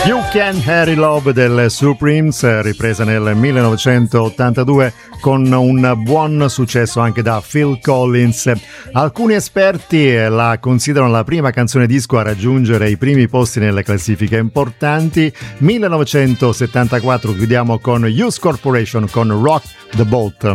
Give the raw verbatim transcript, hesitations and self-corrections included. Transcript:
You Can Harry Love del Supremes, ripresa nel millenovecentottantadue con un buon successo anche da Phil Collins. Alcuni esperti la considerano la prima canzone disco a raggiungere i primi posti nelle classifiche importanti. millenovecentosettantaquattro chiudiamo con Youth Corporation con Rock the Boat.